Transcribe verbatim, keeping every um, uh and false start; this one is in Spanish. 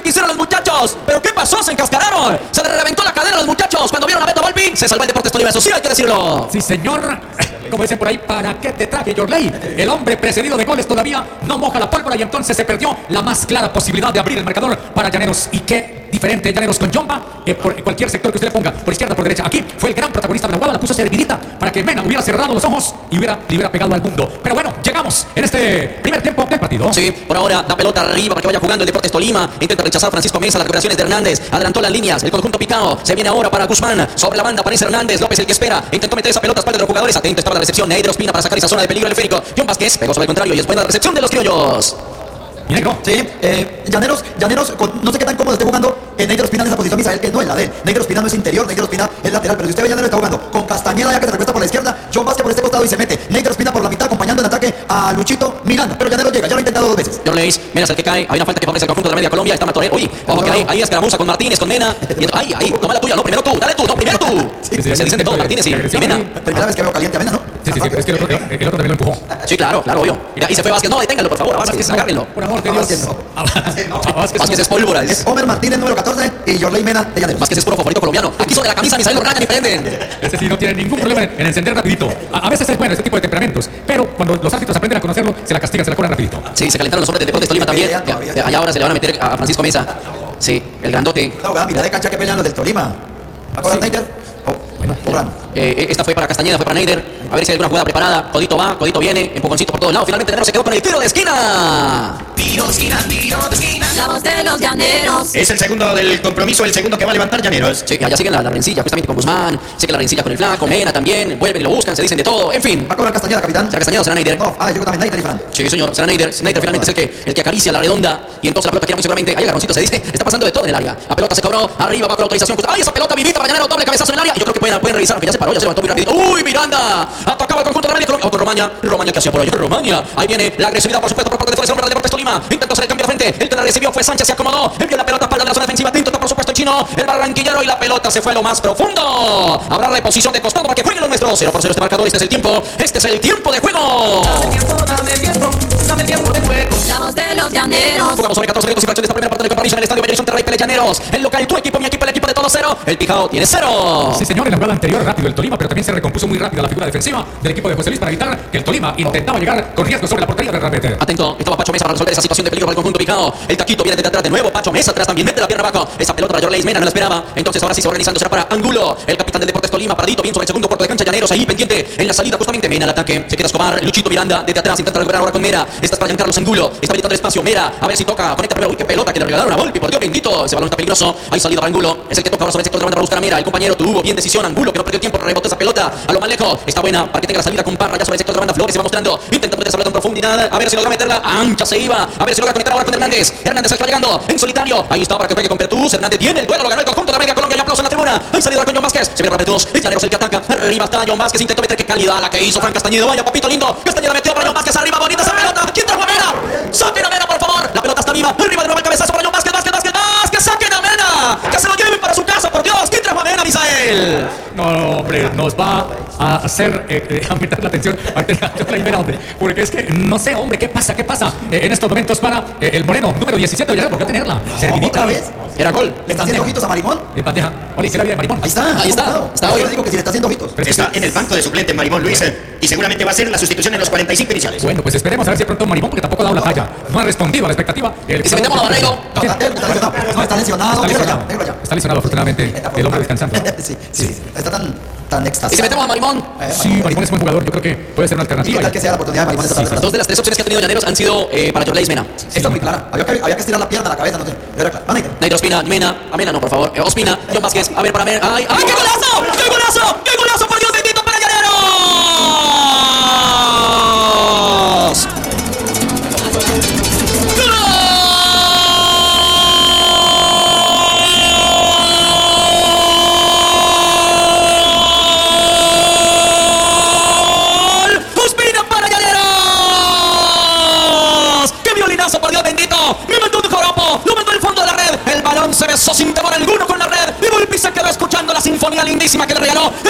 hicieron los muchachos? ¿Pero qué pasó? Se encascararon. Se les reventó la cadera a los muchachos cuando vieron a Beto Volpi. Se salvó el Deportes Tolima, eso sí hay que decirlo. Sí, señor. Como dicen por ahí, ¿para qué te traje, Yorley? El hombre precedido de goles todavía no moja la pólvora y entonces se perdió la más clara posibilidad de abrir el marcador para Llaneros. Y qué diferente Llaneros con Jomba, eh, por cualquier sector que usted le ponga, por izquierda, por derecha. Aquí fue el gran protagonista de la jugada, la puso servidita para que Mena hubiera cerrado los ojos y hubiera, le hubiera pegado al mundo. Pero bueno, llegamos en este primer tiempo del partido. Sí, por ahora da pelota arriba para que vaya jugando el Deportes Tolima. Intenta rechazar Francisco Mesa las recuperaciones de Hernández. Adelantó las líneas, el conjunto picado. Se viene ahora para Guzmán. Sobre la banda aparece Hernández. López el que espera. Intentó meter esa pelota a espalda de los jugadores. Atento estaba la recepción. Neider Ospina para sacar esa zona de peligro al esférico. John Vázquez pegó sobre el contrario y es buena la recepción de los criollos. Negro. Sí, eh, Llaneros, Llaneros, con, no sé qué tan cómodo esté jugando eh, Neider Ospina en esa posición, Misael, que no es la de él. Neider Ospina no es interior, Neider Ospina es lateral, pero si usted ve Llaneros está jugando con Castañeda ya que se recuesta por la izquierda, John Vázquez por este costado y se mete. Neider Ospina por la mitad acompañando en ataque a Luchito Miranda, pero Llaneros llega, ya lo ha intentado dos veces. Yorleis, Mena es el que cae, hay una falta que favorece el conjunto de la media Colombia, está Matorel, uy, ojo que ahí, ahí escaramuza con Martínez, con Mena, y ahí, ahí, toma la tuya, no, primero tú, dale tú, no, primero tú. Sí, se sí, dicen de todo Martínez y, y Mena. Primera vez que veo caliente a Mena, ¿no? Sí, sí, sí, es que el otro, el otro también lo empujó. Sí, claro, claro, obvio. Mira, ahí se fue Vázquez, no, deténganlo, por favor, Vázquez, agárrenlo. Por amor de Dios. Vázquez es pólvora. Es Homer Martínez, número catorce, y Yorley Mena de Llaneros. Vázquez es puro favorito colombiano. Aquí sobre la camisa ni salen los rayan ni prenden. Este sí no tiene ningún problema en, en encender rapidito. A, a veces es bueno este tipo de temperamentos, pero cuando los árbitros aprenden a conocerlo, se la castigan, se la cobran rapidito. Sí, se calentaron los hombres de Deportes Tolima también. Ya, ya, allá ahora se le van a meter a Francisco Mesa. Sí, el grandote. Una jugada, mira de cancha que pelean los del Tolima. ¿Acuerdas, sí. Neider? Oh, bueno, eh, esta fue para Castañeda, fue para Neider. A ver si hay alguna jugada preparada. Codito va, Codito viene, empujoncito por todos lados. Finalmente Llaneros se quedó con el tiro de esquina. Tiro de esquina, tiro de esquina. La voz de los llaneros. Es el segundo del compromiso, el segundo que va a levantar Llaneros. Sí, allá siguen la, la rencilla, justamente con Guzmán. Sigue la rencilla con el flaco, Mena también. Vuelven y lo buscan, se dicen de todo. En fin. ¿Va a cobrar Castañeda, capitán? ¿Será Castañeda o será Neider? No, ah, llegó también Neider y Fran. Sí, señor, será Neider. Neider finalmente es el que, el que acaricia la redonda. Y entonces la pelota tira muy seguramente. Ahí agarroncito se dice. Está pasando de todo en el área. La pelota se cobró. Arriba va con la autorización. ¡Ay, esa pelota vivita para Llaneros! Doble cabezazo en el área. Y yo creo que pueden, pueden revisar, aunque ya se paró, ya se levantó muy rápido. ¡Uy, Miranda! Atacaba el conjunto de la media Colombia. Otro Romaña. Romaña que hacía por allá. Romaña. Ahí viene la agresividad, por supuesto, por parte de Fuerza del Deportes Tolima. Intentó hacer el cambio de frente. El que la recibió fue Sánchez, se acomodó. Envió la pelota para la zona defensiva. Intentó, por supuesto, el chino. El barranquillero y la pelota se fue a lo más profundo. Habrá reposición de costado para que jueguen los nuestros. cero por cero este marcador. Este es el tiempo. Este es el tiempo de juego. Dame tiempo, dame tiempo, dame tiempo de juego. La voz de los llaneros. Jugamos sobre catorce minutos y fracción de esta primera parte del compromiso en el estadio Bellavista Monterrey, Pele Llaneros. El local, tu equipo, mi equipo, el equipo de todos cero. El Pijao tiene cero. Sí, señor, en la jugada anterior rápido el Tolima, pero también se recompuso muy rápido la figura defensiva del equipo de José Luis para evitar que el Tolima intentaba llegar con riesgo sobre la portería de Ramete. Atento, estaba Pacho Mesa para resolver esa situación de peligro para el conjunto Pijao. El taquito viene desde atrás de nuevo. Pacho Mesa atrás también mete la pierna abajo. Esa pelota para Yorley Mena no la esperaba. Entonces ahora sí se va organizando, será para Angulo. El capitán del Deportes Tolima, paradito bien sobre el segundo puerto de cancha. Llaneros ahí pendiente en la salida justamente. Mena al ataque. Se queda Escobar. Luchito Miranda desde atrás intenta recuperar ahora con Mera. Esta es para Giancarlo Angulo. Está habilitando el espacio. Mera a ver si toca. Conecta primero. Uy, qué pelota que le regalaron a Volpi. Por Dios bendito. Ese balón está peligroso. Hay salida para Angulo. Es el que toca ahora sobre el sector de la banda para buscar a Mera. El compañero tuvo bien decisión. Angulo que no perdió tiempo. Rebotó esa pelota a lo más lejos. Está buena para que tenga la salida con Parra ya sobre el sector de la banda. Flores se va mostrando. Intenta meter esa pelota en profundidad. A ver si logra meterla. Ancha se iba. A ver si logra conectar ahora con Hernández. Hernández está llegando en solitario. Ahí está para que pegue con Pertús. Hernández tiene el duelo. Lo ganó el conjunto de la media Colombia. Y aplauso en la tribuna. Hay salida con John Vázquez. Se viene para Pertús. Es Llaneros el que ataca. Arriba está John Vázquez. Intentó meter. Qué calidad la que hizo Fran Castañeda. Vaya papito lindo. Castañeda metió para John Vázquez. Arriba. Bonita esa pelota. ¿Quién trajo a Mena? Saquen a Mena, por favor. La pelota está viva. Arriba de nuevo el cabezazo para John Vázquez. Vázquez, Vázquez, Vázquez. Saquen a Mena. Que se lo lleven para su casa, por Dios. ¿Quién trajo a Mena, Misael? No, hombre, nos va a hacer eh, eh, aumentar la tensión porque es que no sé, hombre, ¿qué pasa? ¿Qué pasa eh, en estos momentos para eh, el Moreno, número diecisiete? ¿Por qué tenerla? ¿Otra vez? Era gol. ¿Le está haciendo ojitos a Marimón? En bandeja. Oye, ¿qué la vida de Marimón? Ahí está, ahí está. Está hoy. Yo digo que si le está haciendo ojitos. Está en el banco de suplente Marimón Luis eh, y seguramente va a ser la sustitución en los cuarenta y cinco iniciales. Bueno, pues esperemos a ver si pronto Marimón, porque tampoco ha dado la talla. No ha respondido a la expectativa. Y si metemos a Barreiro. No, está lesionado. No, está lesionado. Está Déjalo lesionado. ya, déjalo ya. Está lesionado, afortunadamente. El hombre descansando. Sí, sí, está tan, tan extasiado. Y si metemos a Marimón. Sí, Marimón es buen jugador. Yo creo que puede ser una ¿Y qué alternativa. tal que sea la oportunidad de Marimón esta tarde? Dos de las tres opciones que ha tenido Llaneros han sido eh, para Yorley Mena. Está muy clara. Había que, había que estirar la pierna, la cabeza, no sé. Era clara. Neider. Neider Ospina, Mena. A Mena no, por favor. Eh, Ospina, John Vázquez. A ver, para Mena. ¡Ay, ay! ¡Qué golazo! ¡Qué golazo! ¡Qué golazo! ¡Por Dios bendito para Llaneros! Se besó sin temor alguno con la red y Volpi se quedó escuchando la sinfonía lindísima que le regaló